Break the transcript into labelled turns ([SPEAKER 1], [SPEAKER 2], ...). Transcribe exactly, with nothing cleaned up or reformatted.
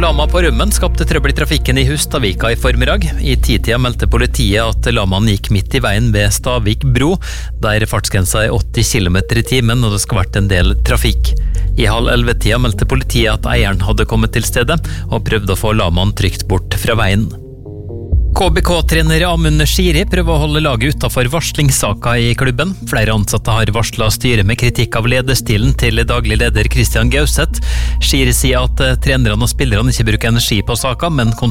[SPEAKER 1] lama på rømmen skapte trøbbel i trafikken i Hustadvika i formiddag. I titida meldte politiet at lamaen gikk midt i veien ved Stavik bro, der fartsgrensa er åtti kilometer i timen og det skal vært en del trafikk. I halv elleve-tida meldte politiet at eieren hadde kommet til stedet og prøvde å få lamaen trygt bort fra veien. K B K-trener Amund Shiri prøver å holde laget utenfor varslingssaka i klubben. Flere ansatte har varslet styret med kritikk av lederstilen til daglig leder Christian Gauseth. Shiri sier at trenerne og spillerne ikke bruker energi på saka, men